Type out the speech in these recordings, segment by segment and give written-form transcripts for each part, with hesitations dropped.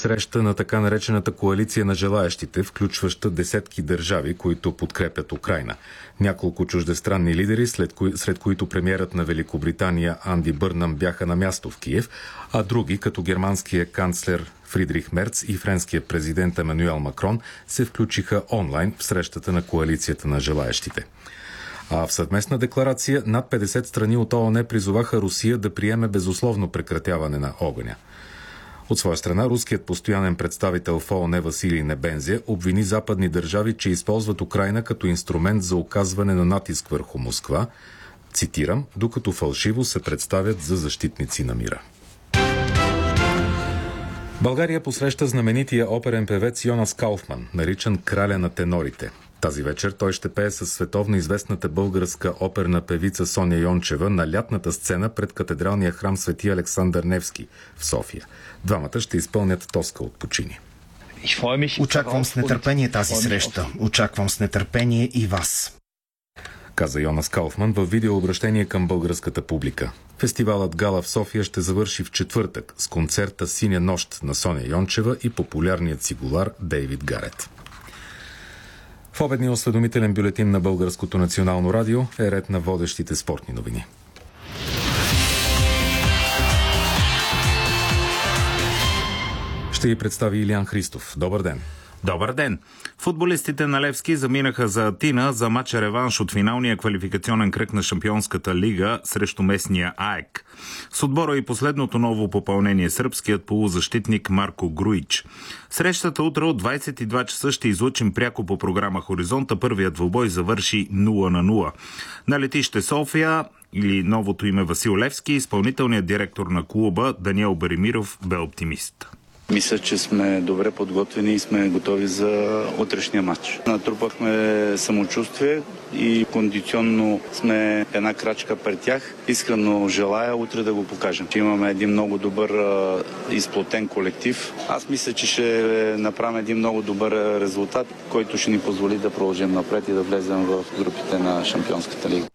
среща на така наречената коалиция на желаещите, включваща десетки държави, които подкрепят Украйна. Няколко чуждестранни лидери, сред които премиерът на Великобритания Анди Бърнам, бяха на място в Киев, а други, като германския канцлер Фридрих Мерц и френският президент Емануел Макрон, се включиха онлайн в срещата на коалицията на желаещите. А в съвместна декларация над 50 страни от ООН призоваха Русия да приеме безусловно прекратяване на огъня. От своя страна, руският постоянен представител в ООН Василий Небензя обвини западни държави, че използват Украйна като инструмент за оказване на натиск върху Москва, цитирам, докато фалшиво се представят за защитници на мира. България посреща знаменития оперен певец Йонас Кауфман, наричан краля на тенорите. Тази вечер той ще пее със световно известната българска оперна певица Соня Йончева на лятната сцена пред катедралния храм Свети Александър Невски в София. Двамата ще изпълнят тоска от почини. Очаквам с нетърпение тази среща. Очаквам с нетърпение и вас, каза Йонас Кауфман във видеообращение към българската публика. Фестивалът Гала в София ще завърши в четвъртък с концерта Синя нощ на Соня Йончева и популярният цигулар Дейвид Гарет. В обедния осведомителен бюлетин на Българското национално радио е ред на водещите спортни новини. Ще ги представи Илиян Христов. Добър ден! Добър ден! Футболистите на Левски заминаха за Атина за матча реванш от финалния квалификационен кръг на Шампионската лига срещу местния АЕК. С отбора и последното ново попълнение сръбският полузащитник Марко Груич. Срещата утре от 22 часа ще излъчим пряко по програма Хоризонта. Първият двубой завърши 0-0. На летище София, или новото име Васил Левски, изпълнителният директор на клуба Даниел Беремиров бе оптимист. Мисля, че сме добре подготвени и сме готови за утрешния матч. Натрупахме самочувствие и кондиционно сме една крачка пред тях. Искрено желая утре да го покажем. Имаме един много добър изплотен колектив. Аз мисля, че ще направим един много добър резултат, който ще ни позволи да продължим напред и да влезем в групите на Шампионската лига.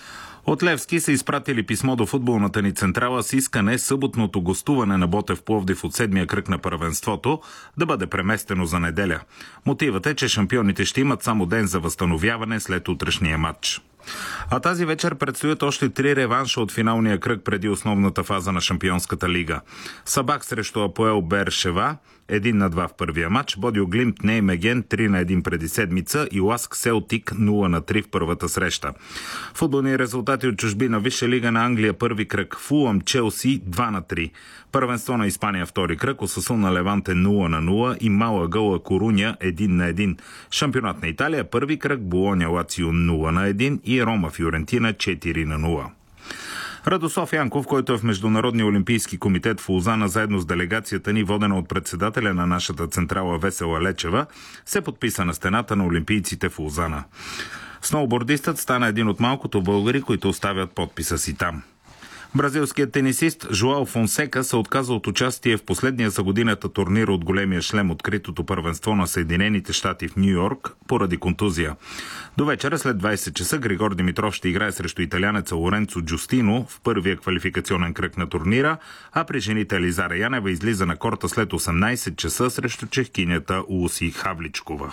От Левски са изпратили писмо до футболната ни централа с искане съботното гостуване на Ботев Пловдив от седмия кръг на първенството да бъде преместено за неделя. Мотивът е, че шампионите ще имат само ден за възстановяване след утрешния матч. А тази вечер предстоят още 3 реванша от финалния кръг преди основната фаза на Шампионската лига. Сабак срещу Апоел Бершева 1-2 в първия матч, Бодио Глимт Неймеген 3-1 преди седмица и Ласк Селтик 0-3 в първата среща. Футболни резултати от чужбина: Висша лига на Англия първи кръг, Фулъм Челси 2-3. Първенство на Испания втори кръг, Осасуна Леванте 0-0 и Малага Ла Коруня 1-1. Шампионат на Италия първи кръг, Болоня Лацио 0-1 и Рома Фиорентина 4-0. Радослав Янков, който е в Международния олимпийски комитет в Лозана заедно с делегацията ни, водена от председателя на нашата централа Весела Лечева, се подписа на стената на олимпийците в Лозана. Сноубордистът стана един от малкото българи, които оставят подписа си там. Бразилският тенисист Жоао Фонсека се отказа от участие в последния за годината турнир от големия шлем, откритото първенство на Съединените щати в Ню Йорк, поради контузия. До вечера след 20 часа Григор Димитров ще играе срещу италянеца Лоренцо Джустино в първия квалификационен кръг на турнира, а при жените Елизара Янева излиза на корта след 18 часа срещу чехкинята Луси Хавличкова.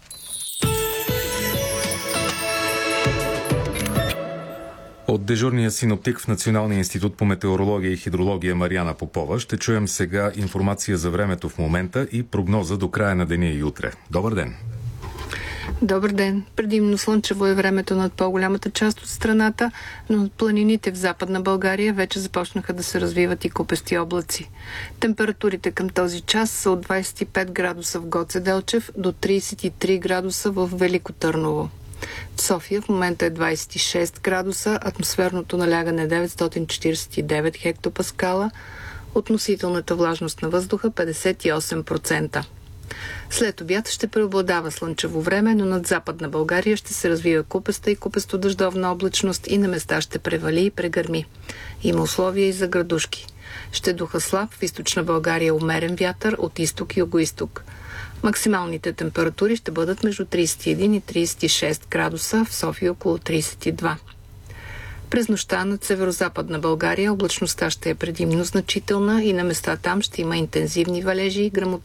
От дежурния синоптик в Националния институт по метеорология и хидрология Мариана Попова ще чуем сега информация за времето в момента и прогноза до края на деня и утре. Добър ден! Добър ден! Предимно слънчево е времето над по-голямата част от страната, но от планините в Западна България вече започнаха да се развиват и купести облаци. Температурите към този час са от 25 градуса в Гоце Делчев до 33 градуса в Велико Търново. В София в момента е 26 градуса, атмосферното налягане 949 хектопаскала, относителната влажност на въздуха 58%. След обяд ще преобладава слънчево време, но над Западна България ще се развива купеста и купесто-дъждовна облачност и на места ще превали и прегърми. Има условия и за градушки. Ще духа слаб, в източна България умерен вятър от изток и югоизток. Максималните температури ще бъдат между 31 и 36 градуса, в София около 32. През нощта над северо-западна България облачността ще е предимно значителна и на места там ще има интензивни валежи и гръмотевици.